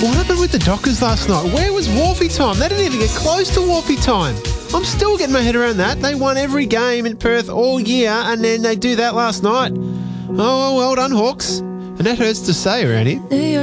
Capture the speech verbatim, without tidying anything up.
What happened with the Dockers last night? Where was Wharfie time? They didn't even get close to Wharfie time. I'm still getting my head around that. They won every game in Perth all year, and then they do that last night. Oh, well done, Hawks. And that hurts to say around here.